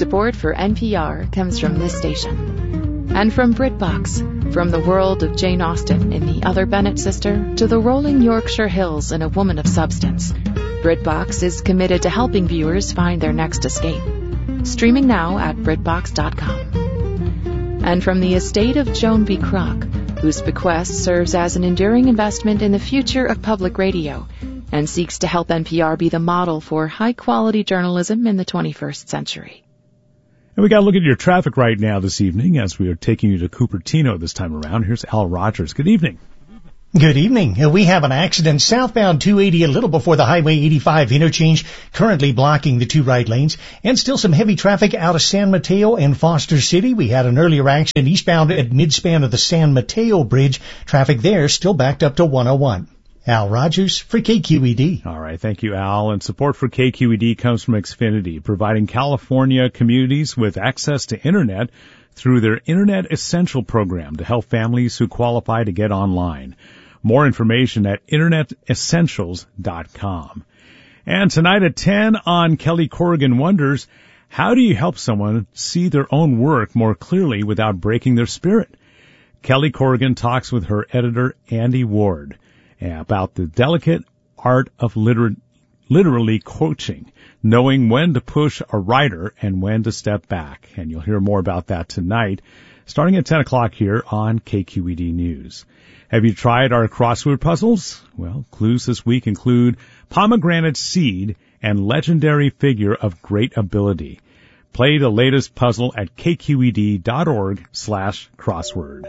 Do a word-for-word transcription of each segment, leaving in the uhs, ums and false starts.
Support for N P R comes from this station. And from BritBox, from the world of Jane Austen in The Other Bennet Sister to the rolling Yorkshire Hills in A Woman of Substance, BritBox is committed to helping viewers find their next escape. Streaming now at Britbox dot com. And from the estate of Joan B. Kroc, whose bequest serves as an enduring investment in the future of public radio and seeks to help N P R be the model for high-quality journalism in the twenty-first century. And we got to look at your traffic right now this evening as we are taking you to Cupertino this time around. Here's Al Rogers. Good evening. Good evening. We have an accident southbound two eighty a little before the Highway eighty-five interchange, currently blocking the two right lanes, and still some heavy traffic out of San Mateo and Foster City. We had an earlier accident eastbound at midspan of the San Mateo Bridge. Traffic there still backed up to one oh one. Al Rogers for K Q E D. All right. Thank you, Al. And support for K Q E D comes from Xfinity, providing California communities with access to Internet through their Internet Essential program to help families who qualify to get online. More information at internet essentials dot com. And tonight at ten on Kelly Corrigan Wonders, how do you help someone see their own work more clearly without breaking their spirit? Kelly Corrigan talks with her editor, Andy Ward, about the delicate art of liter- literally coaching, knowing when to push a writer and when to step back. And you'll hear more about that tonight, starting at ten o'clock here on K Q E D News. Have you tried our crossword puzzles? Well, clues this week include pomegranate seed and legendary figure of great ability. Play the latest puzzle at kqed.org slash crossword.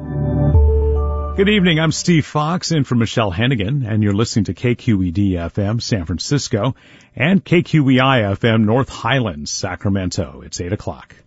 Good evening, I'm Steve Fox in for Michelle Hennigan, and you're listening to K Q E D F M San Francisco and K Q E I F M North Highlands, Sacramento. It's eight o'clock.